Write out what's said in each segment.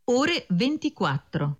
ore 24.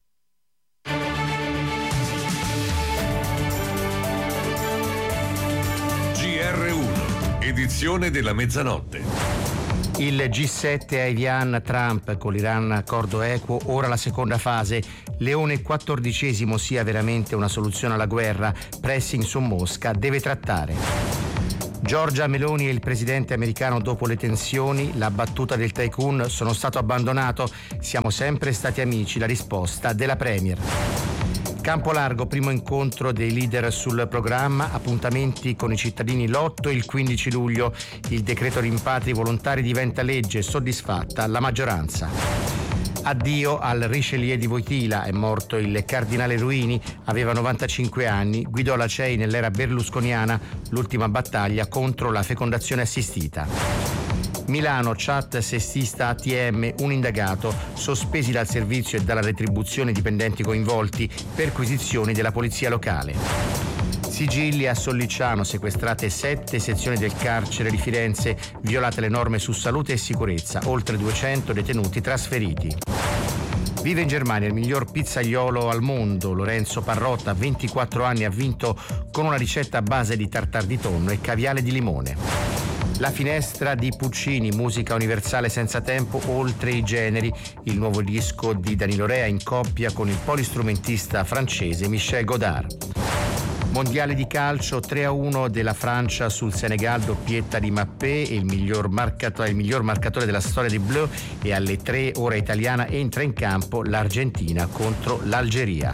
GR1, edizione della mezzanotte. Il G7 a Evian, Trump con l'Iran accordo equo, ora la seconda fase. Leone XIV sia veramente una soluzione alla guerra, pressing su Mosca, deve trattare. Giorgia Meloni e il presidente americano dopo le tensioni, la battuta del tycoon, sono stato abbandonato, siamo sempre stati amici, la risposta della premier. Campo Largo, primo incontro dei leader sul programma, appuntamenti con i cittadini l'8 e il 15 luglio. Il decreto rimpatri volontari diventa legge, soddisfatta la maggioranza. Addio al Richelieu di Wojtyla, è morto il cardinale Ruini, aveva 95 anni, guidò la CEI nell'era berlusconiana, l'ultima battaglia contro la fecondazione assistita. Milano, chat sessista ATM, un indagato, sospesi dal servizio e dalla retribuzione dipendenti coinvolti, perquisizioni della polizia locale. Sigilli a Sollicciano, sequestrate 7 sezioni del carcere di Firenze, violate le norme su salute e sicurezza, oltre 200 detenuti trasferiti. Vive in Germania il miglior pizzaiolo al mondo, Lorenzo Parrotta, 24 anni, ha vinto con una ricetta a base di tartar di tonno e caviale di limone. La finestra di Puccini, musica universale senza tempo, oltre i generi, il nuovo disco di Danilo Rea in coppia con il polistrumentista francese Michel Godard. Mondiale di calcio, 3-1 della Francia sul Senegal, doppietta di Mappé, il miglior marcatore della storia dei Bleu, e alle 3 ora italiana entra in campo l'Argentina contro l'Algeria.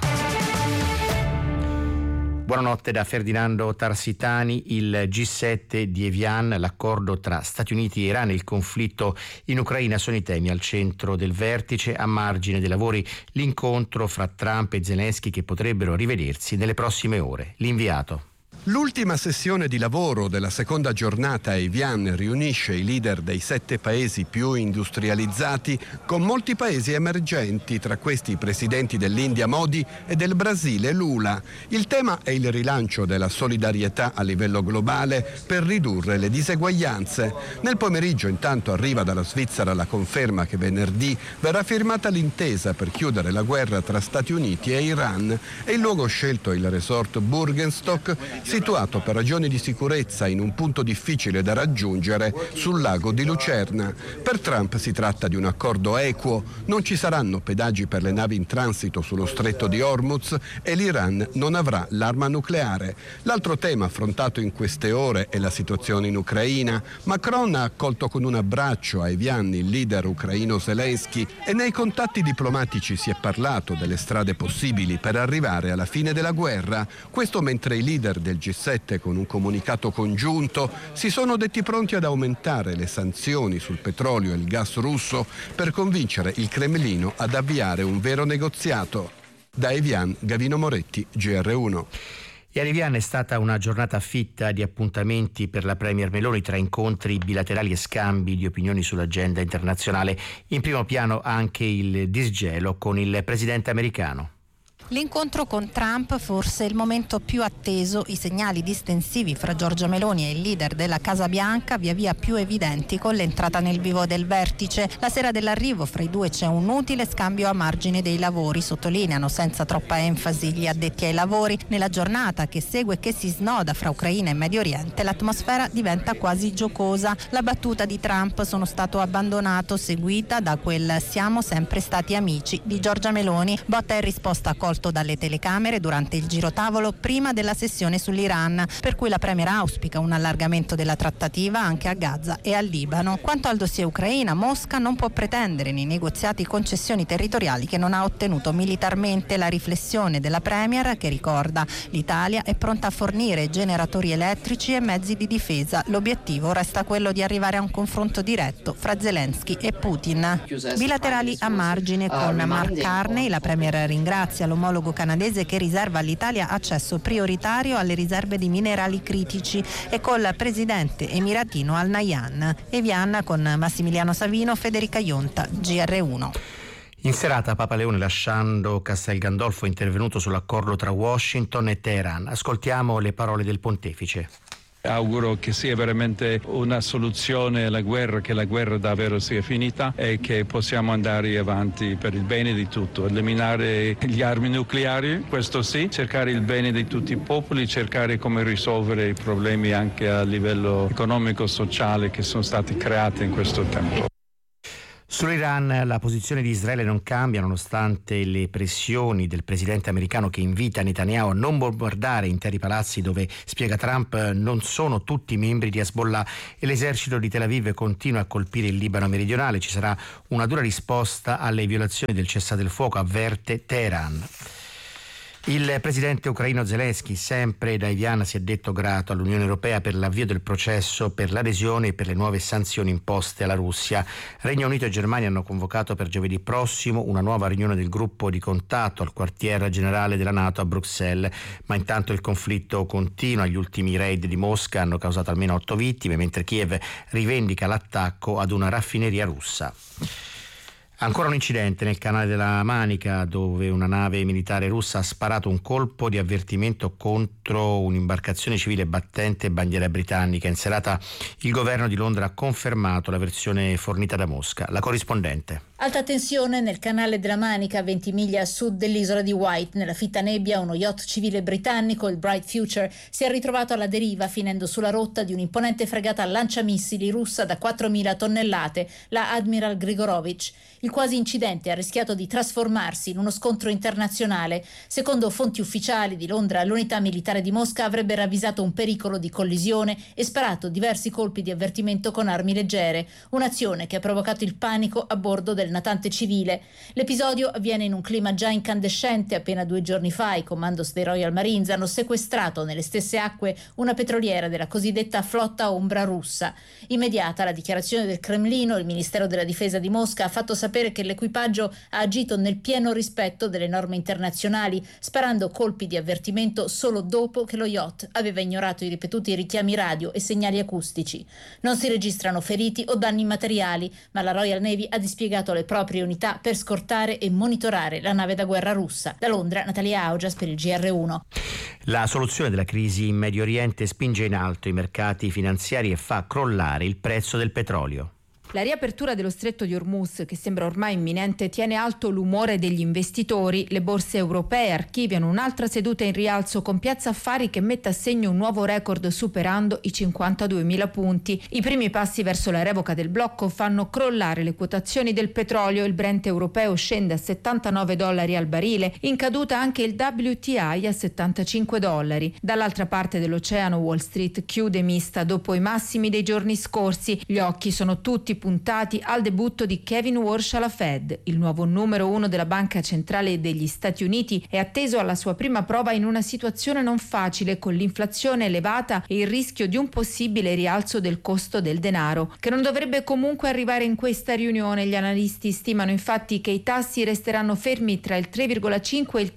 Buonanotte da Ferdinando Tarsitani. Il G7 di Evian, l'accordo tra Stati Uniti e Iran e il conflitto in Ucraina sono i temi al centro del vertice. A margine dei lavori l'incontro fra Trump e Zelensky che potrebbero rivedersi nelle prossime ore. L'inviato. L'ultima sessione di lavoro della seconda giornata a Evian riunisce i leader dei 7 paesi più industrializzati con molti paesi emergenti, tra questi i presidenti dell'India Modi e del Brasile Lula. Il tema è il rilancio della solidarietà a livello globale per ridurre le diseguaglianze. Nel pomeriggio intanto arriva dalla Svizzera la conferma che venerdì verrà firmata l'intesa per chiudere la guerra tra Stati Uniti e Iran e il luogo scelto è il resort Burgenstock, situato per ragioni di sicurezza in un punto difficile da raggiungere sul lago di Lucerna. Per Trump si tratta di un accordo equo, non ci saranno pedaggi per le navi in transito sullo stretto di Hormuz e l'Iran non avrà l'arma nucleare. L'altro tema affrontato in queste ore è la situazione in Ucraina. Macron ha accolto con un abbraccio a Evian il leader ucraino Zelensky e nei contatti diplomatici si è parlato delle strade possibili per arrivare alla fine della guerra. Questo mentre i leader del G7 con un comunicato congiunto si sono detti pronti ad aumentare le sanzioni sul petrolio e il gas russo per convincere il Cremlino ad avviare un vero negoziato. Da Evian, Gavino Moretti, GR1. E a Evian è stata una giornata fitta di appuntamenti per la premier Meloni tra incontri bilaterali e scambi di opinioni sull'agenda internazionale. In primo piano anche il disgelo con il presidente americano. L'incontro con Trump forse il momento più atteso, i segnali distensivi fra Giorgia Meloni e il leader della Casa Bianca via via più evidenti con l'entrata nel vivo del vertice. La sera dell'arrivo fra i due c'è un utile scambio a margine dei lavori, sottolineano senza troppa enfasi gli addetti ai lavori. Nella giornata che segue e che si snoda fra Ucraina e Medio Oriente l'atmosfera diventa quasi giocosa. La battuta di Trump "sono stato abbandonato", seguita da quel "siamo sempre stati amici" di Giorgia Meloni, botta e risposta accolto dalle telecamere durante il girotavolo prima della sessione sull'Iran, per cui la premier auspica un allargamento della trattativa anche a Gaza e al Libano. Quanto al dossier Ucraina, Mosca non può pretendere nei negoziati concessioni territoriali che non ha ottenuto militarmente. La riflessione della premier, che ricorda: l'Italia è pronta a fornire generatori elettrici e mezzi di difesa, l'obiettivo resta quello di arrivare a un confronto diretto fra Zelensky e Putin. Bilaterali a margine con Mark Carney, la premier ringrazia l'omologo canadese che riserva all'Italia accesso prioritario alle riserve di minerali critici, e col presidente emiratino Al Nahyan. Evian con Massimiliano Savino, Federica Ionta, GR1. In serata Papa Leone, lasciando Castel Gandolfo, è intervenuto sull'accordo tra Washington e Teheran. Ascoltiamo le parole del pontefice. Auguro che sia veramente una soluzione alla guerra, che la guerra davvero sia finita e che possiamo andare avanti per il bene di tutto, eliminare gli armi nucleari, questo sì, cercare il bene di tutti i popoli, cercare come risolvere i problemi anche a livello economico, sociale che sono stati creati in questo tempo. Sull'Iran la posizione di Israele non cambia nonostante le pressioni del presidente americano che invita Netanyahu a non bombardare interi palazzi dove, spiega Trump, non sono tutti membri di Hezbollah, e l'esercito di Tel Aviv continua a colpire il Libano meridionale. Ci sarà una dura risposta alle violazioni del cessate-il-fuoco, avverte Teheran. Il presidente ucraino Zelensky, sempre da Evian, si è detto grato all'Unione Europea per l'avvio del processo per l'adesione e per le nuove sanzioni imposte alla Russia. Regno Unito e Germania hanno convocato per giovedì prossimo una nuova riunione del gruppo di contatto al quartier generale della NATO a Bruxelles, ma intanto il conflitto continua. Gli ultimi raid di Mosca hanno causato almeno 8 vittime, mentre Kiev rivendica l'attacco ad una raffineria russa. Ancora un incidente nel canale della Manica, dove una nave militare russa ha sparato un colpo di avvertimento contro un'imbarcazione civile battente bandiera britannica. In serata il governo di Londra ha confermato la versione fornita da Mosca. La corrispondente. Alta tensione nel canale della Manica, a 20 miglia a sud dell'isola di Wight. Nella fitta nebbia uno yacht civile britannico, il Bright Future, si è ritrovato alla deriva, finendo sulla rotta di un'imponente fregata lanciamissili russa da 4.000 tonnellate, la Admiral Grigorovich. Il quasi incidente ha rischiato di trasformarsi in uno scontro internazionale. Secondo fonti ufficiali di Londra, l'unità militare di Mosca avrebbe ravvisato un pericolo di collisione e sparato diversi colpi di avvertimento con armi leggere, un'azione che ha provocato il panico a bordo del natante civile. L'episodio avviene in un clima già incandescente. Appena 2 giorni fa i commandos dei Royal Marines hanno sequestrato nelle stesse acque una petroliera della cosiddetta flotta ombra russa. Immediata la dichiarazione del Cremlino, il Ministero della Difesa di Mosca ha fatto sapere che l'equipaggio ha agito nel pieno rispetto delle norme internazionali, sparando colpi di avvertimento solo dopo che lo yacht aveva ignorato i ripetuti richiami radio e segnali acustici. Non si registrano feriti o danni materiali, ma la Royal Navy ha dispiegato le proprie unità per scortare e monitorare la nave da guerra russa. Da Londra, Natalia Augias per il GR1. La soluzione della crisi in Medio Oriente spinge in alto i mercati finanziari e fa crollare il prezzo del petrolio. La riapertura dello stretto di Hormuz, che sembra ormai imminente, tiene alto l'umore degli investitori. Le borse europee archiviano un'altra seduta in rialzo con Piazza Affari che mette a segno un nuovo record superando i 52.000 punti. I primi passi verso la revoca del blocco fanno crollare le quotazioni del petrolio. Il Brent europeo scende a $79 al barile, in caduta anche il WTI a $75. Dall'altra parte dell'oceano Wall Street chiude mista dopo i massimi dei giorni scorsi. Gli occhi sono tutti puntati al debutto di Kevin Warsh alla Fed. Il nuovo numero 1 della Banca Centrale degli Stati Uniti è atteso alla sua prima prova in una situazione non facile, con l'inflazione elevata e il rischio di un possibile rialzo del costo del denaro, che non dovrebbe comunque arrivare in questa riunione. Gli analisti stimano infatti che i tassi resteranno fermi tra il 3,5 e il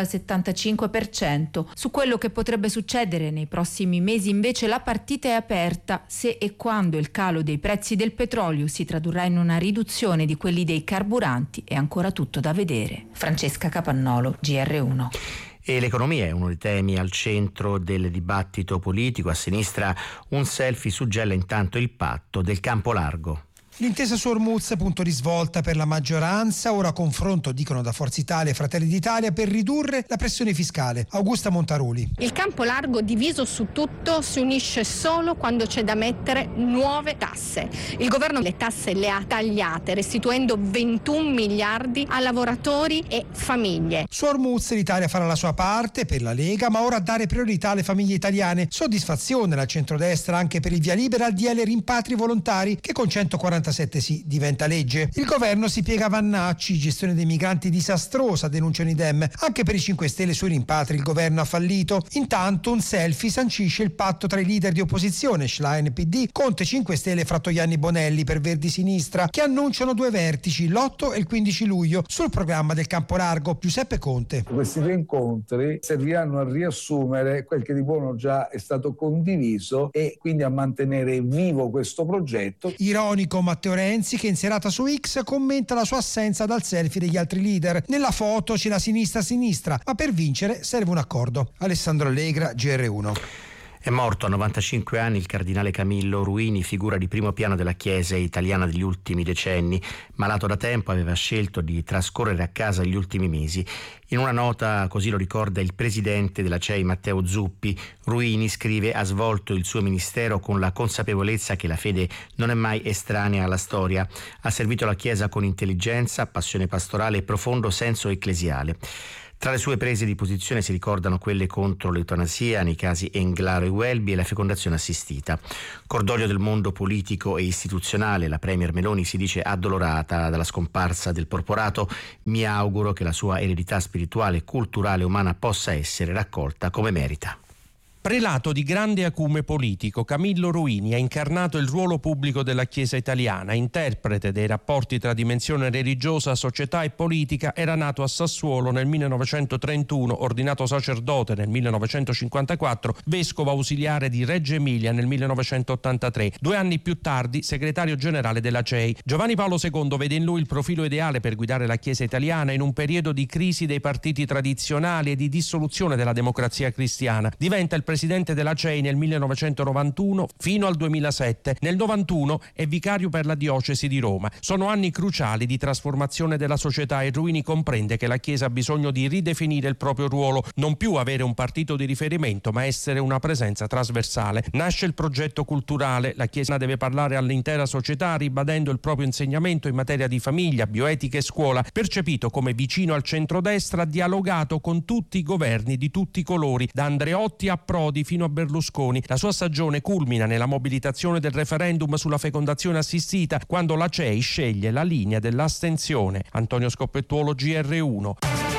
3,75%. Su quello che potrebbe succedere nei prossimi mesi invece la partita è aperta. Se e quando il calo dei prezzi del petrolio si tradurrà in una riduzione di quelli dei carburanti è ancora tutto da vedere. Francesca Capannolo, GR1. E l'economia è uno dei temi al centro del dibattito politico. A sinistra un selfie suggella intanto il patto del campo largo. L'intesa su Hormuz, punto di svolta per la maggioranza, ora confronto, dicono da Forza Italia e Fratelli d'Italia, per ridurre la pressione fiscale. Augusta Montaruli. Il campo largo diviso su tutto si unisce solo quando c'è da mettere nuove tasse. Il governo le tasse le ha tagliate, restituendo 21 miliardi a lavoratori e famiglie. Su Hormuz l'Italia farà la sua parte per la Lega, ma ora dare priorità alle famiglie italiane. Soddisfazione dal centrodestra anche per il via libera al DL rimpatri volontari, che con 147 sì diventa legge. Il governo si piega a Vannacci, gestione dei migranti disastrosa, denunciano i Dem. Anche per i 5 Stelle sui rimpatri il governo ha fallito. Intanto un selfie sancisce il patto tra i leader di opposizione, Schlein PD, Conte 5 Stelle e Frattoianni Bonelli per Verdi Sinistra, che annunciano 2 vertici, l'8 e il 15 luglio, sul programma del campo largo. Giuseppe Conte. Questi 2 incontri serviranno a riassumere quel che di buono già è stato condiviso e quindi a mantenere vivo questo progetto. Ironico Matteo Renzi, che in serata su X commenta la sua assenza dal selfie degli altri leader. Nella foto c'è la sinistra, ma per vincere serve un accordo. Alessandro Allegra, GR1. È morto a 95 anni il cardinale Camillo Ruini, figura di primo piano della Chiesa italiana degli ultimi decenni. Malato da tempo, aveva scelto di trascorrere a casa gli ultimi mesi. In una nota, così lo ricorda il presidente della CEI Matteo Zuppi, Ruini, scrive, ha svolto il suo ministero con la consapevolezza che la fede non è mai estranea alla storia. Ha servito la Chiesa con intelligenza, passione pastorale e profondo senso ecclesiale. Tra le sue prese di posizione si ricordano quelle contro l'eutanasia nei casi Englaro e Welby e la fecondazione assistita. Cordoglio del mondo politico e istituzionale, la Premier Meloni si dice addolorata dalla scomparsa del porporato. Mi auguro che la sua eredità spirituale, culturale e umana possa essere raccolta come merita. Prelato di grande acume politico, Camillo Ruini ha incarnato il ruolo pubblico della Chiesa italiana, interprete dei rapporti tra dimensione religiosa, società e politica. Era nato a Sassuolo nel 1931, ordinato sacerdote nel 1954, vescovo ausiliare di Reggio Emilia nel 1983. 2 anni più tardi, segretario generale della CEI. Giovanni Paolo II vede in lui il profilo ideale per guidare la Chiesa italiana in un periodo di crisi dei partiti tradizionali e di dissoluzione della democrazia cristiana. Diventa il presidente della CEI nel 1991 fino al 2007. Nel 91 è vicario per la diocesi di Roma. Sono anni cruciali di trasformazione della società e Ruini comprende che la Chiesa ha bisogno di ridefinire il proprio ruolo, non più avere un partito di riferimento, ma essere una presenza trasversale. Nasce il progetto culturale. La Chiesa deve parlare all'intera società, ribadendo il proprio insegnamento in materia di famiglia, bioetica e scuola. Percepito come vicino al centrodestra, ha dialogato con tutti i governi di tutti i colori, da Andreotti a Prodi fino a Berlusconi. La sua stagione culmina nella mobilitazione del referendum sulla fecondazione assistita, quando la CEI sceglie la linea dell'astensione. Antonio Scoppettuolo, GR1.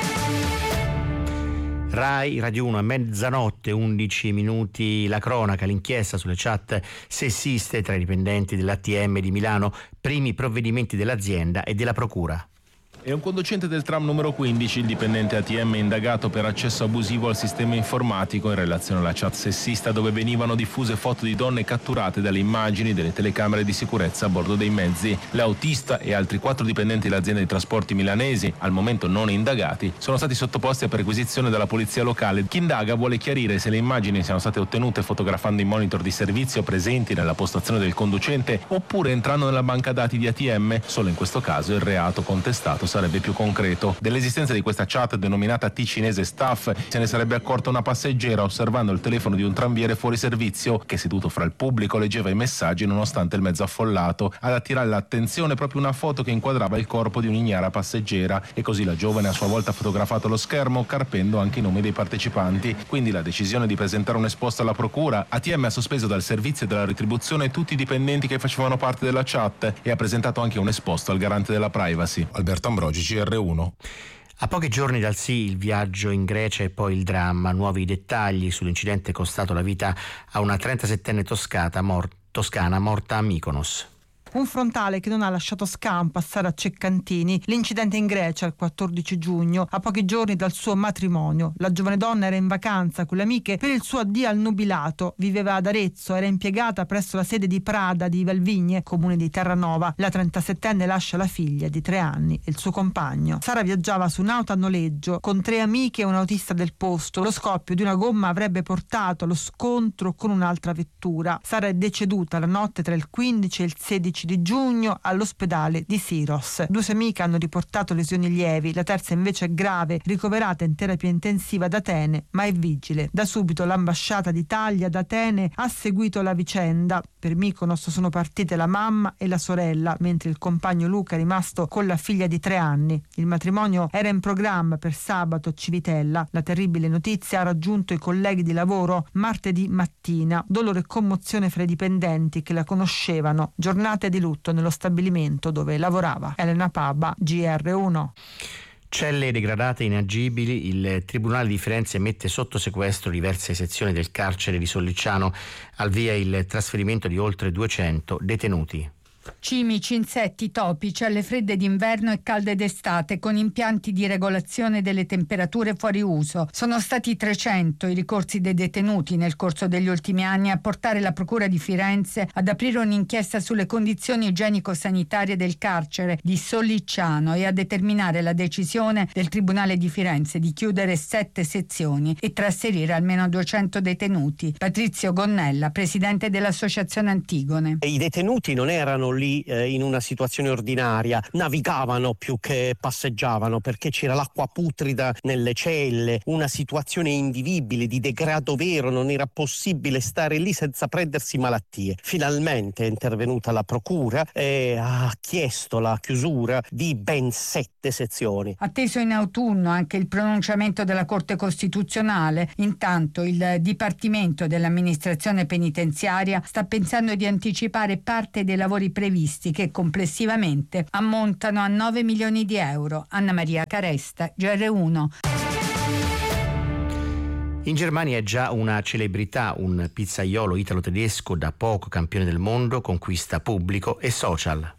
Rai, Radio 1, a mezzanotte, 11 minuti, la cronaca, l'inchiesta sulle chat sessiste tra i dipendenti dell'ATM di Milano, primi provvedimenti dell'azienda e della procura. È un conducente del tram numero 15, il dipendente ATM indagato per accesso abusivo al sistema informatico in relazione alla chat sessista dove venivano diffuse foto di donne catturate dalle immagini delle telecamere di sicurezza a bordo dei mezzi. L'autista e altri 4 dipendenti dell'azienda di trasporti milanesi, al momento non indagati, sono stati sottoposti a perquisizione dalla polizia locale. Chi indaga vuole chiarire se le immagini siano state ottenute fotografando i monitor di servizio presenti nella postazione del conducente oppure entrando nella banca dati di ATM. Solo in questo caso il reato contestato sarebbe più concreto. Dell'esistenza di questa chat denominata T cinese staff se ne sarebbe accorta una passeggera osservando il telefono di un tranviere fuori servizio che, seduto fra il pubblico, leggeva i messaggi nonostante il mezzo affollato. Ad attirare l'attenzione proprio una foto che inquadrava il corpo di un'ignara passeggera e così la giovane a sua volta ha fotografato lo schermo carpendo anche i nomi dei partecipanti. Quindi la decisione di presentare un esposto alla procura. ATM ha sospeso dal servizio e dalla retribuzione tutti i dipendenti che facevano parte della chat e ha presentato anche un esposto al garante della privacy. Alberto Ambrogi, GR1. A pochi giorni dal sì il viaggio in Grecia e poi il dramma, nuovi dettagli sull'incidente costato la vita a una 37enne toscana morta a Mykonos. Un frontale che non ha lasciato scampo a Sara Ceccantini. L'incidente in Grecia il 14 giugno, a pochi giorni dal suo matrimonio. La giovane donna era in vacanza con le amiche per il suo addio al nubilato. Viveva ad Arezzo, era impiegata presso la sede di Prada di Valvigne, comune di Terranova. La 37enne lascia la figlia di 3 anni e il suo compagno. Sara viaggiava su un'auto a noleggio con 3 amiche e un autista del posto. Lo scoppio di una gomma avrebbe portato allo scontro con un'altra vettura. Sara è deceduta la notte tra il 15 e il 16 di giugno all'ospedale di Syros. 2 sue amiche hanno riportato lesioni lievi, la terza invece è grave, ricoverata in terapia intensiva ad Atene, ma è vigile. Da subito l'ambasciata d'Italia ad Atene ha seguito la vicenda. Per Mykonos sono partite la mamma e la sorella, mentre il compagno Luca è rimasto con la figlia di 3 anni. Il matrimonio era in programma per sabato a Civitella. La terribile notizia ha raggiunto i colleghi di lavoro martedì mattina. Dolore e commozione fra i dipendenti che la conoscevano. Giornate di lutto nello stabilimento dove lavorava. Elena Paba, GR1. Celle degradate inagibili, il Tribunale di Firenze mette sotto sequestro diverse sezioni del carcere di Sollicciano, al via il trasferimento di oltre 200 detenuti. Cimici, insetti, topi, celle fredde d'inverno e calde d'estate con impianti di regolazione delle temperature fuori uso. Sono stati 300 i ricorsi dei detenuti nel corso degli ultimi anni a portare la Procura di Firenze ad aprire un'inchiesta sulle condizioni igienico-sanitarie del carcere di Sollicciano e a determinare la decisione del Tribunale di Firenze di chiudere 7 sezioni e trasferire almeno 200 detenuti. Patrizio Gonnella, presidente dell'Associazione Antigone. I detenuti non erano lì in una situazione ordinaria, navigavano più che passeggiavano, perché c'era l'acqua putrida nelle celle, una situazione invivibile di degrado vero, non era possibile stare lì senza prendersi malattie. Finalmente è intervenuta la procura e ha chiesto la chiusura di ben 7 sezioni. Atteso in autunno anche il pronunciamento della Corte Costituzionale, intanto il Dipartimento dell'Amministrazione Penitenziaria sta pensando di anticipare parte dei lavori previsti che complessivamente ammontano a 9 milioni di euro. Anna Maria Caresta, GR1. In Germania è già una celebrità, un pizzaiolo italo-tedesco da poco campione del mondo, conquista pubblico e social.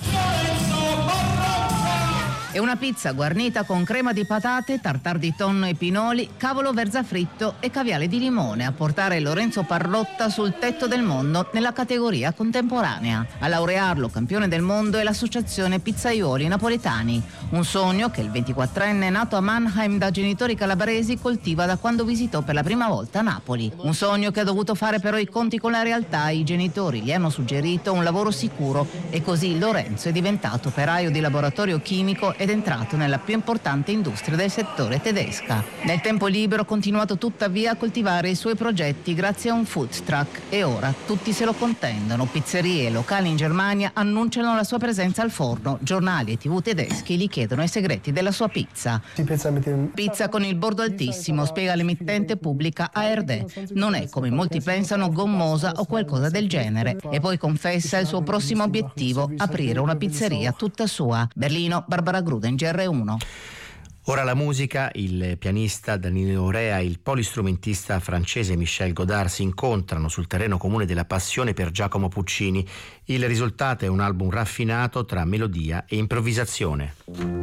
È una pizza guarnita con crema di patate, tartar di tonno e pinoli, cavolo verza fritto e caviale di limone a portare Lorenzo Parrotta sul tetto del mondo nella categoria contemporanea. A laurearlo campione del mondo è l'associazione Pizzaioli Napoletani, un sogno che il 24enne nato a Mannheim da genitori calabresi coltiva da quando visitò per la prima volta Napoli. Un sogno che ha dovuto fare però i conti con la realtà. I genitori gli hanno suggerito un lavoro sicuro e così Lorenzo è diventato operaio di laboratorio chimico ed entrato nella più importante industria del settore tedesca. Nel tempo libero ha continuato tuttavia a coltivare i suoi progetti grazie a un food truck e ora tutti se lo contendono. Pizzerie e locali in Germania annunciano la sua presenza al forno, giornali e TV tedeschi gli chiedono i segreti della sua pizza. Pizza con il bordo altissimo, spiega l'emittente pubblica ARD. Non è, come molti pensano, gommosa o qualcosa del genere. E poi confessa il suo prossimo obiettivo, aprire una pizzeria tutta sua. Berlino, Barbara Gruden, GR1. Ora la musica, il pianista Danilo Orea e il polistrumentista francese Michel Godard si incontrano sul terreno comune della passione per Giacomo Puccini. Il risultato è un album raffinato tra melodia e improvvisazione.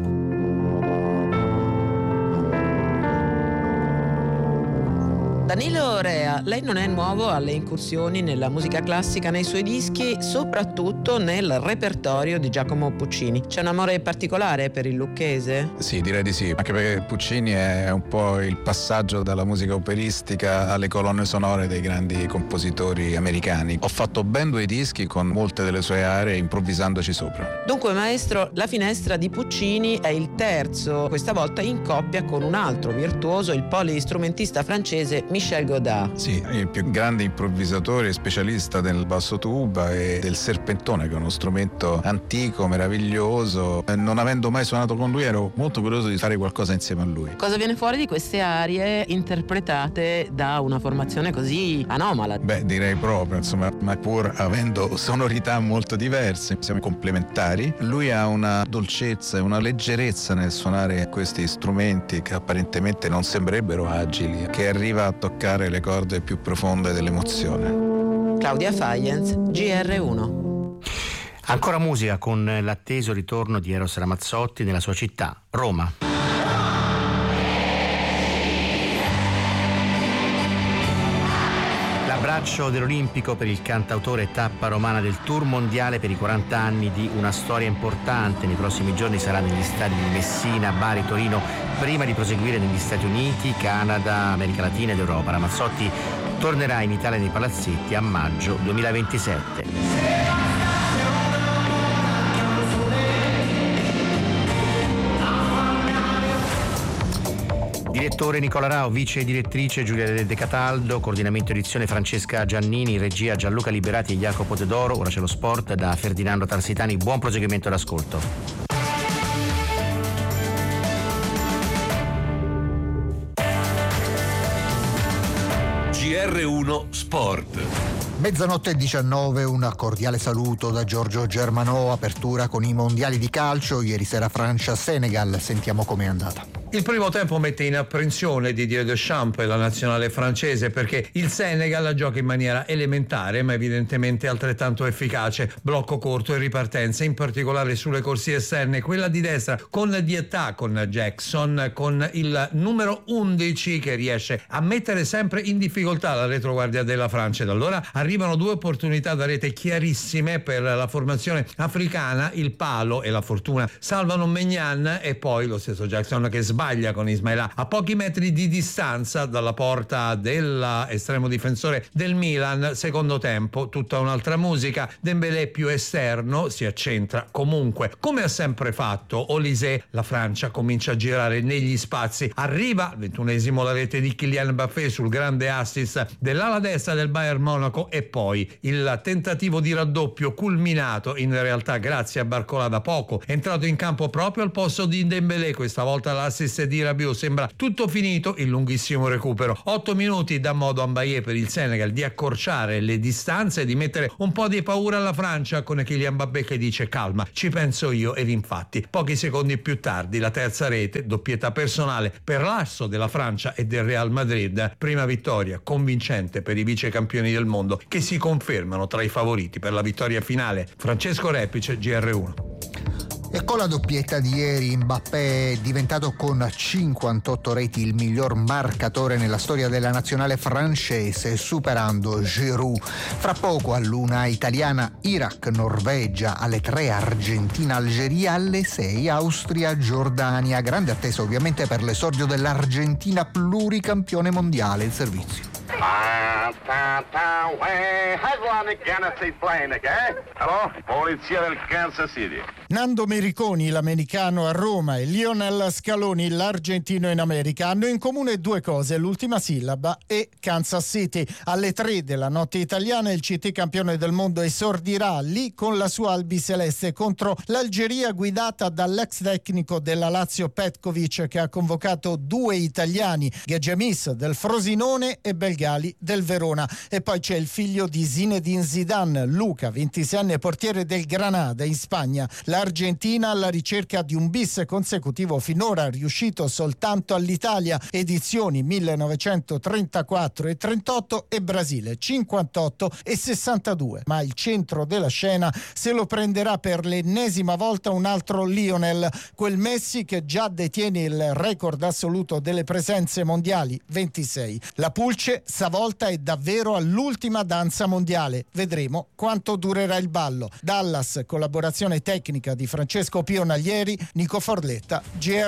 Danilo Orea, lei non è nuovo alle incursioni nella musica classica nei suoi dischi, soprattutto nel repertorio di Giacomo Puccini. C'è un amore particolare per il lucchese? Sì, direi di sì, anche perché Puccini è un po' il passaggio dalla musica operistica alle colonne sonore dei grandi compositori americani. Ho fatto ben 2 dischi con molte delle sue aree improvvisandoci sopra. Dunque maestro, La finestra di Puccini è il terzo, questa volta in coppia con un altro virtuoso, il polistrumentista francese Michel Godard. Sì, il più grande improvvisatore e specialista del basso tuba e del serpentone, che è uno strumento antico, meraviglioso. Non avendo mai suonato con lui ero molto curioso di fare qualcosa insieme a lui. Cosa viene fuori di queste arie interpretate da una formazione così anomala? Beh, direi proprio, insomma, ma pur avendo sonorità molto diverse, siamo complementari. Lui ha una dolcezza e una leggerezza nel suonare questi strumenti che apparentemente non sembrerebbero agili, che arriva a toccare le corde più profonde dell'emozione. Claudia Faienz, GR1. Ancora musica con l'atteso ritorno di Eros Ramazzotti nella sua città, Roma. L'abbraccio dell'Olimpico per il cantautore, tappa romana del tour mondiale per i 40 anni di Una storia importante. Nei prossimi giorni sarà negli stadi di Messina, Bari, Torino, prima di proseguire negli Stati Uniti, Canada, America Latina ed Europa. Ramazzotti tornerà in Italia nei palazzetti a maggio 2027. Direttore Nicola Rao, vice direttrice Giulia De Cataldo, coordinamento edizione Francesca Giannini, regia Gianluca Liberati e Jacopo Teodoro. Ora c'è lo sport da Ferdinando Tarsitani. Buon proseguimento d'ascolto. GR1 Sport. Mezzanotte 19, un cordiale saluto da Giorgio Germanò. Apertura con i mondiali di calcio, ieri sera Francia-Senegal. Sentiamo com'è andata. Il primo tempo mette in apprensione Didier Deschamps e la nazionale francese perché il Senegal gioca in maniera elementare ma evidentemente altrettanto efficace, blocco corto e ripartenza, in particolare sulle corsie esterne, quella di destra con Diatta, con Jackson, con il numero 11 che riesce a mettere sempre in difficoltà la retroguardia della Francia. Da allora arrivano due opportunità da rete chiarissime per la formazione africana, il palo e la fortuna salvano Maignan e poi lo stesso Jackson che sbaglia con Ismaila a pochi metri di distanza dalla porta dell'estremo difensore del Milan. Secondo tempo tutta un'altra musica, Dembélé più esterno, si accentra comunque come ha sempre fatto Olise, la Francia comincia a girare negli spazi, arriva al 21esimo la rete di Kylian Mbappé sul grande assist dell'ala destra del Bayern Monaco e poi il tentativo di raddoppio culminato in realtà grazie a Barcola, da poco entrato in campo proprio al posto di Dembélé, questa volta l'assist di Rabiot. Sembra tutto finito, il lunghissimo recupero, 8 minuti dà modo a Mbappé per il Senegal di accorciare le distanze e di mettere un po' di paura alla Francia con Kylian Mbappé che dice calma, ci penso io, ed infatti pochi secondi più tardi la terza rete, doppietà personale per l'asso della Francia e del Real Madrid, prima vittoria convincente per i vice campioni del mondo che si confermano tra i favoriti per la vittoria finale. Francesco Repice, GR1. E con la doppietta di ieri Mbappé è diventato con 58 reti il miglior marcatore nella storia della nazionale francese, superando Giroud. Fra poco all'1 italiana Iraq-Norvegia, alle 3 Argentina-Algeria, alle 6 Austria-Giordania. Grande attesa ovviamente per l'esordio dell'Argentina pluricampione mondiale. Il servizio. Hello? Polizia del Kansas City. Nando Mericoni, l'americano a Roma, e Lionel Scaloni, l'argentino in America, hanno in comune due cose, l'ultima sillaba e Kansas City. Alle 3 della notte italiana il CT campione del mondo esordirà lì con la sua albiceleste contro l'Algeria guidata dall'ex tecnico della Lazio Petkovic, che ha convocato 2 italiani, Ghegemis del Frosinone e Belgali del Verona. E poi c'è il figlio di Zinedine Zidane, Luca, 26enne portiere del Granada in Spagna. L'Argentina alla ricerca di un bis consecutivo, finora riuscito soltanto all'Italia, edizioni 1934 e 38 e Brasile 58 e 62. Ma il centro della scena se lo prenderà per l'ennesima volta un altro Lionel, quel Messi che già detiene il record assoluto delle presenze mondiali, 26. La pulce stavolta è davvero all'ultima danza mondiale. Vedremo quanto durerà il ballo. Dallas, collaborazione tecnica di Francesco Pionaglieri, Nico Forletta,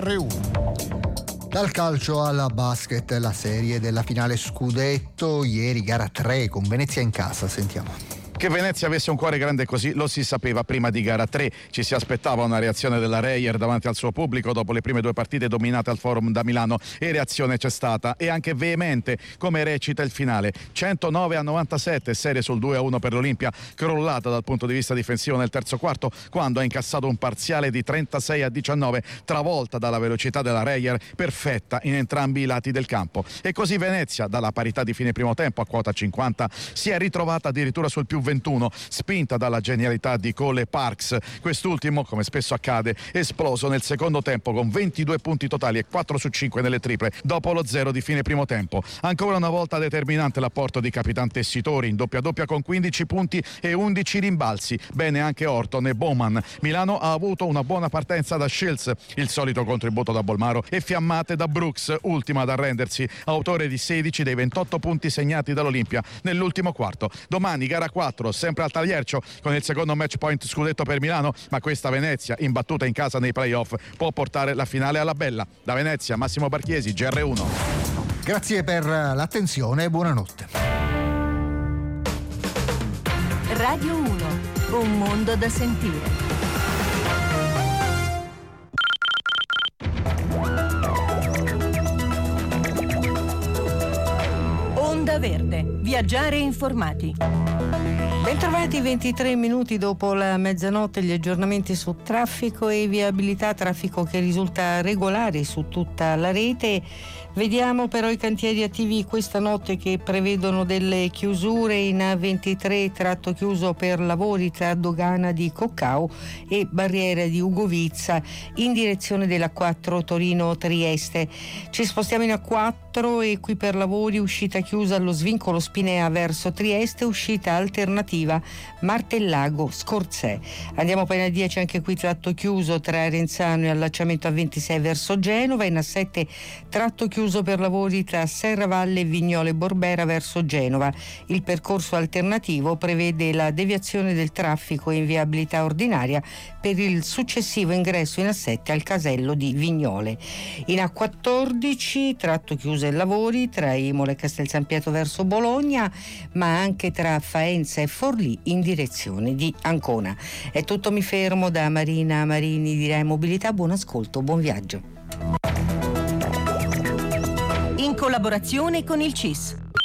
GR1. Dal calcio alla basket, la serie della finale scudetto, ieri gara 3 con Venezia in casa, sentiamo. Che Venezia avesse un cuore grande così lo si sapeva prima di gara 3, ci si aspettava una reazione della Reyer davanti al suo pubblico dopo le prime 2 partite dominate al Forum da Milano, e reazione c'è stata, e anche veemente, come recita il finale. 109-97, serie sul 2-1 per l'Olimpia, crollata dal punto di vista difensivo nel terzo quarto, quando ha incassato un parziale di 36-19, travolta dalla velocità della Reyer, perfetta in entrambi i lati del campo. E così Venezia, dalla parità di fine primo tempo a quota 50, si è ritrovata addirittura sul più 21, spinta dalla genialità di Cole Parks. Quest'ultimo, come spesso accade, esploso nel secondo tempo con 22 punti totali e 4 su 5 nelle triple dopo lo 0 di fine primo tempo. Ancora una volta determinante l'apporto di Capitan Tessitori in doppia con 15 punti e 11 rimbalzi. Bene anche Orton e Bowman. Milano ha avuto una buona partenza da Shields, il solito contributo da Bolmaro, e fiammate da Brooks, ultima ad arrendersi, autore di 16 dei 28 punti segnati dall'Olimpia nell'ultimo quarto. Domani gara 4, sempre al Tagliercio, con il secondo match point scudetto per Milano, ma questa Venezia, imbattuta in casa nei playoff, può portare la finale alla bella. Da Venezia, Massimo Barchiesi, GR1. Grazie per l'attenzione e buonanotte. Radio 1, un mondo da sentire. Onda Verde, Viaggiare informati. Bentrovati, 23 minuti dopo la mezzanotte, gli aggiornamenti su traffico e viabilità, traffico che risulta regolare su tutta la rete. Vediamo però i cantieri attivi questa notte che prevedono delle chiusure in A23, tratto chiuso per lavori tra dogana di Coccao e barriera di Ugovizza in direzione della 4 Torino-Trieste. Ci spostiamo in A4 e qui per lavori uscita chiusa allo svincolo Spinea verso Trieste, uscita alternativa Martellago-Scorzè. Andiamo poi in A10, anche qui tratto chiuso tra Renzano e allacciamento A26 verso Genova, in A7 tratto chiuso per lavori tra Serravalle, Vignole e Borbera verso Genova. Il percorso alternativo prevede la deviazione del traffico in viabilità ordinaria per il successivo ingresso in A7 al casello di Vignole. In A14 tratto chiuso ai lavori tra Imola e Castel San Pietro verso Bologna, ma anche tra Faenza e Forlì in direzione di Ancona. È tutto, mi fermo. Da Marina Marini di Rai Mobilità, buon ascolto, buon viaggio. In collaborazione con il CIS.